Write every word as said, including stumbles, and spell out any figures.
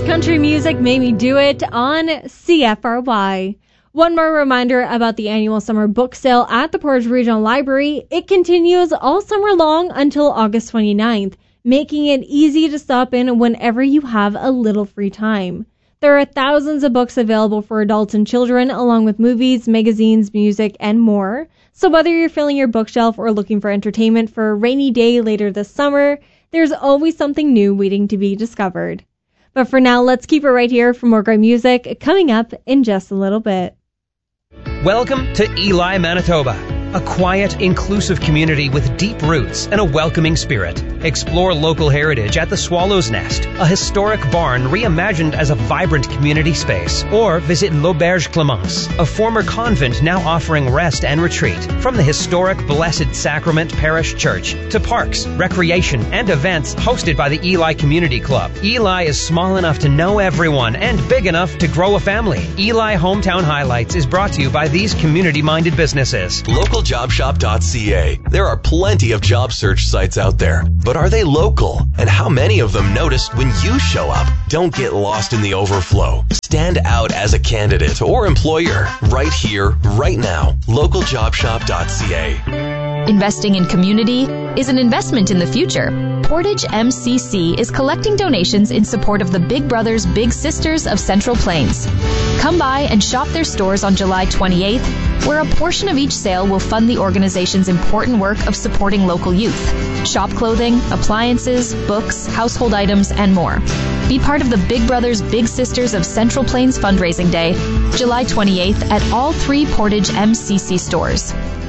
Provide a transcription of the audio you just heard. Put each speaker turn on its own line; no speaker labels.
Country music made me do it on C F R Y. One more reminder about the annual summer book sale at the Portage Regional Library. It continues all summer long until August twenty-ninth, making it easy to stop in whenever you have a little free time. There are thousands of books available for adults and children, along with movies, magazines, music, and more. So whether you're filling your bookshelf or looking for entertainment for a rainy day later this summer, there's always something new waiting to be discovered. But for now, let's keep it right here for more great music coming up in just a little bit.
Welcome to Ely, Manitoba, a quiet, inclusive community with deep roots and a welcoming spirit. Explore local heritage at the Swallow's Nest, a historic barn reimagined as a vibrant community space. Or visit L'Auberge Clemence, a former convent now offering rest and retreat. From the historic Blessed Sacrament Parish Church to parks, recreation, and events hosted by the Ely Community Club. Ely is small enough to know everyone and big enough to grow a family. Ely Hometown Highlights is brought to you by these community-minded businesses.
local job shop dot c a. There are plenty of job search sites out there, but are they local? And how many of them notice when you show up? Don't get lost in the overflow. Stand out as a candidate or employer right here, right now. local job shop dot c a.
Investing in community is an investment in the future. Portage M C C is collecting donations in support of the Big Brothers Big Sisters of Central Plains. Come by and shop their stores on July twenty-eighth, where a portion of each sale will fund the organization's important work of supporting local youth. Shop clothing, appliances, books, household items, and more. Be part of the Big Brothers Big Sisters of Central Plains Fundraising Day, July twenty-eighth at all three Portage M C C stores.